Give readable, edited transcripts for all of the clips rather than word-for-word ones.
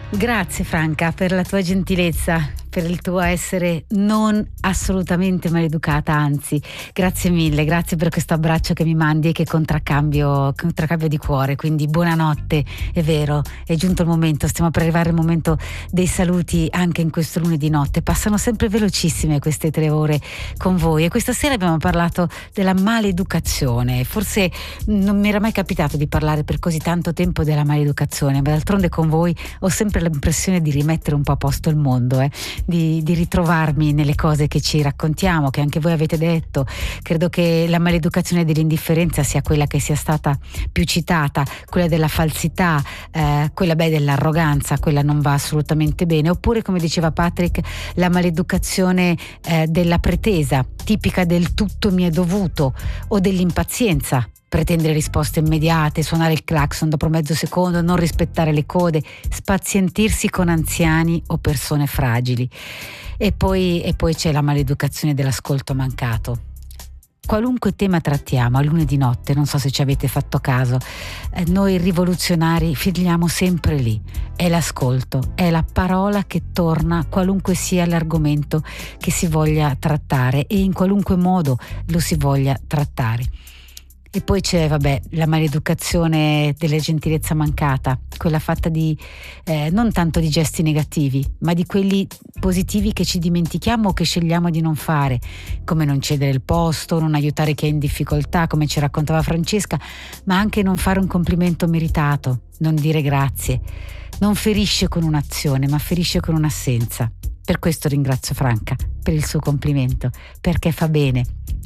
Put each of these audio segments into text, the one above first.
Grazie Franca per la tua gentilezza, per il tuo essere non assolutamente maleducata, anzi, grazie mille, grazie per questo abbraccio che mi mandi e che contraccambio di cuore. Quindi buonanotte, è vero, è giunto il momento, stiamo per arrivare al momento dei saluti anche in questo lunedì notte. Passano sempre velocissime queste 3 ore con voi e questa sera abbiamo parlato della maleducazione. Forse non mi era mai capitato di parlare per così tanto tempo della maleducazione, ma d'altronde con voi ho sempre l'impressione di rimettere un po' a posto il mondo, di ritrovarmi nelle cose che ci raccontiamo, che anche voi avete detto. Credo che la maleducazione dell'indifferenza sia quella che sia stata più citata, quella della falsità, quella dell'arroganza, quella non va assolutamente bene. Oppure, come diceva Patrick, la maleducazione della pretesa, tipica del tutto mi è dovuto, o dell'impazienza. Pretendere risposte immediate, suonare il clacson dopo mezzo secondo, non rispettare le code, spazientirsi con anziani o persone fragili. E poi c'è la maleducazione dell'ascolto mancato. Qualunque tema trattiamo a lunedì notte, non so se ci avete fatto caso, noi rivoluzionari finiamo sempre lì. È l'ascolto, è la parola che torna qualunque sia l'argomento che si voglia trattare e in qualunque modo lo si voglia trattare. E poi c'è, la maleducazione della gentilezza mancata, quella fatta di non tanto di gesti negativi, ma di quelli positivi che ci dimentichiamo o che scegliamo di non fare, come non cedere il posto, non aiutare chi è in difficoltà, come ci raccontava Francesca, ma anche non fare un complimento meritato, non dire grazie. Non ferisce con un'azione, ma ferisce con un'assenza. Per questo ringrazio Franca per il suo complimento, perché fa bene,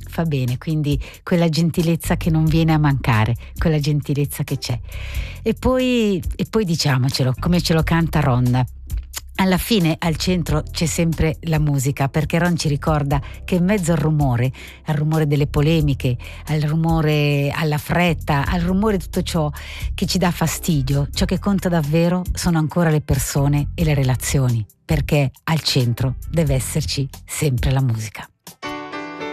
quindi quella gentilezza che non viene a mancare, quella gentilezza che c'è. E poi diciamocelo, come ce lo canta Ron. Alla fine al centro c'è sempre la musica, perché Ron ci ricorda che in mezzo al rumore delle polemiche, al rumore, alla fretta, al rumore di tutto ciò che ci dà fastidio, ciò che conta davvero sono ancora le persone e le relazioni, perché al centro deve esserci sempre la musica.